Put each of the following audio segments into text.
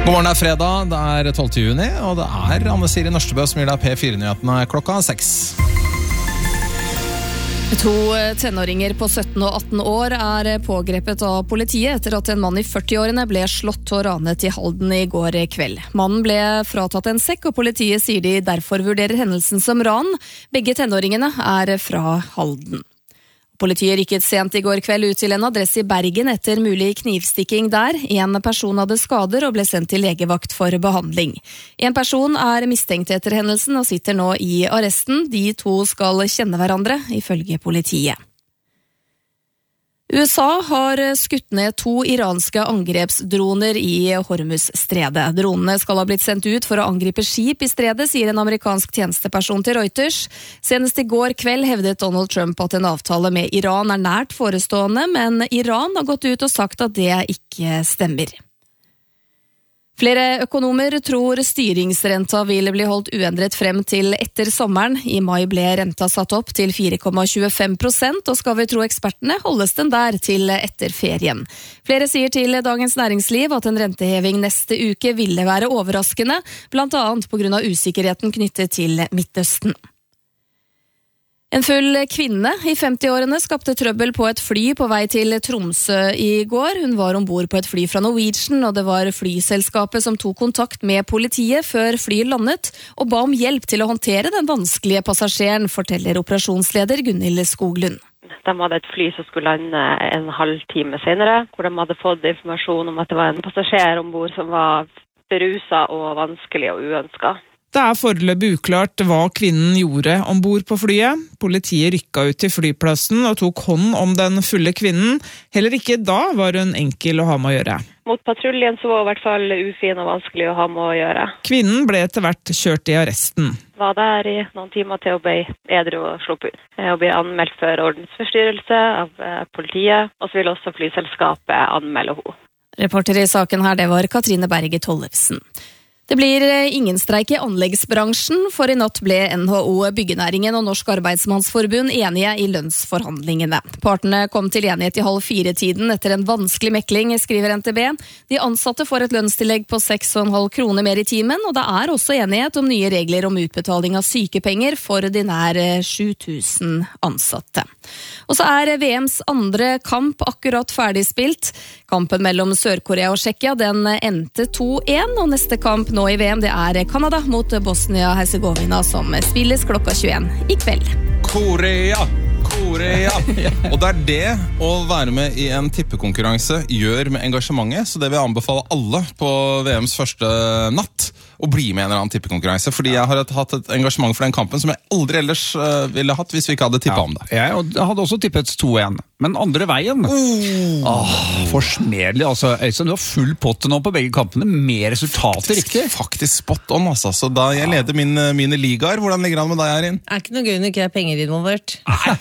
God morgen, det fredag, det 12. juni, og det Anne-Siri Nørstebø som gir deg P4-nyhetene klokka 6. 2 tenåringer på 17 og 18 år pågrepet av politiet etter at en mann i 40-årene ble slått og ranet i Halden i går kveld. Mannen ble fratatt en sekk, og politiet sier de derfor vurderer hendelsen som ran. Begge tenåringene fra Halden. Politiet rykket sent i går kveld ut til en adresse i Bergen etter mulig knivstikking der. En person hadde skader og ble sendt til legevakt for behandling. En person mistenkt etter hendelsen og sitter nå i arresten. De 2 skal kjenne hverandre, ifølge politiet. USA har skutt ned 2 iranske angrepsdroner i Hormuz-stredet. Dronene skal ha blitt sendt ut for å angripe skip i stredet, sier en amerikansk tjenesteperson til Reuters. Senest i går kveld hevdet Donald Trump at en avtale med Iran nært forestående, men Iran har gått ut og sagt at det ikke stemmer. Flere økonomer tror styringsrenta vil bli holdt uendret frem til etter sommeren. I mai ble renta satt opp til 4,25%, og skal vi tro ekspertene holdes den der til etter ferien. Flere sier til Dagens Næringsliv at en renteheving neste uke ville være overraskende, blant annet på grunn av usikkerheten knyttet til Midtøsten. En full kvinne i 50-årene skapte trøbbel på et fly på vei til Tromsø i går. Hun var ombord på et fly fra Norwegian, og det var flyselskapet som tok kontakt med politiet før flyet landet, og ba om hjelp til å håndtere den vanskelige passasjeren, forteller operasjonsleder Gunhild Skoglund. De hadde et fly som skulle lande en halv time senere, hvor de hadde fått informasjon om at det var en passasjer ombord som var beruset og vanskelig og uønsket. Det foreløpig uklart hva kvinnen gjorde ombord på flyet. Politiet rykket ut til flyplassen og tok hånd om den fulle kvinnen. Heller ikke da var hun enkel å ha med å gjøre. Mot patruljen så var hun i hvert fall ufin og vanskelig å ha med å gjøre. Kvinnen ble etter hvert kjørt i arresten. Var der i noen timer til å bli edru og sluppet ut. Hun ble anmeldt for ordensforstyrrelse av politiet, og så vil også flyselskapet anmelde henne. Reporter i saken her, det var Katrine Berge Tollefsen. Det blir ingen streik i anleggsbransjen, for i natt ble NHO Byggenæringen og Norsk Arbeidsmannsforbund enige i lønnsforhandlingene. Partene kom til enighet i 3:30 etter en vanskelig mekling, skriver NTB. De ansatte får et lønnstillegg på 6,5 kroner mer i timen, og det også enighet om nye regler om utbetaling av sykepenger for de nær 7000 ansatte. Og så VMs andre kamp akkurat ferdigspilt. Kampen mellom Sør-Korea og Tsjekkia, den endte 2-1, og neste kamp nå i VM, det Canada mot Bosnia-Herzegovina, som spilles klokka 21 i kveld. Korea! Og det å være med i en tippekonkurranse gjør med engasjementet, så det vil jeg anbefale alle på VMs første natt å bli med i en eller annen tippekonkurranse, fordi jeg har hatt et engasjement for den kampen som jeg aldri ellers ville hatt hvis vi ikke hadde tippet om det. Jeg hadde også tippet 2-1, men andre veien. Forsmedelig, altså. Øystein, du har full potte nå på begge kampene, med resultater, riktig? Faktisk spot on, altså. Så da jeg leder mine ligaer, hvordan ligger han med deg, Erin? Ikke noe gøy når ikke penger involvert.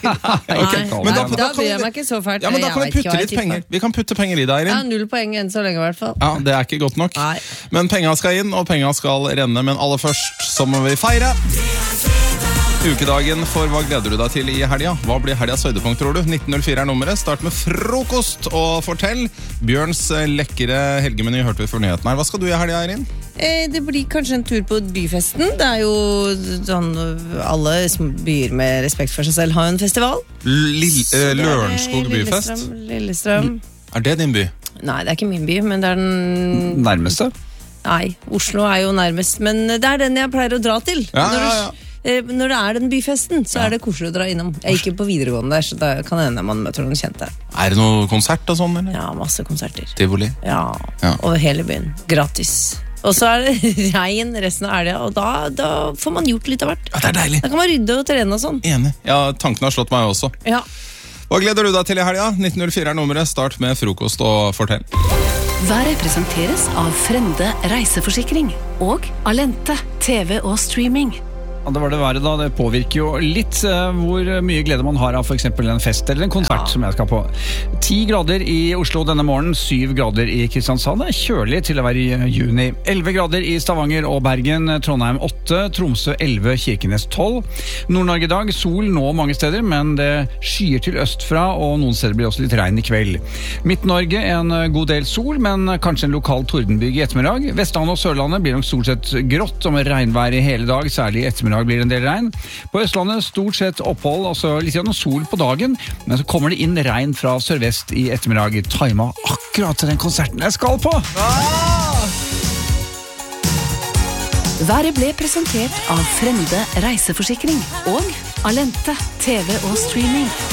Men da bryr jeg meg ikke så fælt. Ja, men da kan vi putte litt penger. Vi kan putte penger i deg, Erin. Ja, 0 poeng enn så lenge i hvert fall. Ja, det ikke godt nok. Nei. Men penger skal inn, og penger skal renne. Men aller først så må vi feire ukedagen, for hva gleder du deg til i helga? Hva blir helgas høydepunkt, tror du? 1904 nummeret. Start med frokost, og fortell. Bjørns lekre helgemeny hørte vi for nyheten her. Hva skal du i helga, Erin? Det blir kanskje en tur på byfesten. Det jo sånn, alle byer med respekt for seg selv har en festival. Lørenskog byfest? Lillestrøm. Det din by? Nei, det ikke min by, men det den Nærmeste? Nei, Oslo jo nærmest, men det den jeg pleier å dra til. Ja. Når det den byfesten, så det koselig å dra innom. Jeg gikk jo på videregående der, så da kan det hende man møter noen kjente. Det noe konsert og sånn, eller? Ja, masse konserter. Tivoli? Ja, over hele byen. Gratis. Og så det regn resten av helga, og da får man gjort litt av hvert. Ja, det deilig. Da kan man rydde og trene og sånn. Enig. Ja, tanken har slått meg også. Ja. Hva gleder du deg til i helga? 1904 nummeret. Start med frokost og fortell. Været presenteres av Frende reiseforsikring og Alente TV og streaming. Ja, det var det været da. Det påvirker jo litt hvor mye glede man har av for eksempel en fest eller en konsert som jeg skal på. 10 grader i Oslo denne morgenen, 7 grader i Kristiansand. Det er kjølig til å være i juni. 11 grader i Stavanger og Bergen, Trondheim 8, Tromsø 11, Kirkenes 12. Nord-Norge i dag, sol nå mange steder, men det skyer til øst fra, og noen steder blir også litt regn i kveld. Midt-Norge en god del sol, men kanskje en lokal tordenbyge i ettermiddag. Vestlandet og Sørlandet blir nok stort sett grått og med regnvær i hele dag, særlig i ettermiddag blir det en del regn. På Østlandet stort sett opphold, altså litt grann sol på dagen, men så kommer det inn regn fra sørvest i ettermiddag. Timet akkurat til den konserten jeg skal på! Været ble presentert av Frende reiseforsikring og Alente TV og streaming.